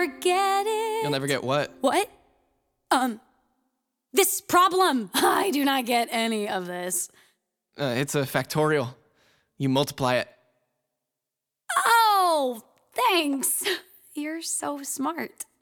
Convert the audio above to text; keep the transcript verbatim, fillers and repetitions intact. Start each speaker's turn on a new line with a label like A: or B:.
A: never get it.
B: You'll never get what?
A: What? Um, this problem. I do not get any of this.
B: Uh, it's a factorial. You multiply it.
A: Oh, thanks. You're so smart.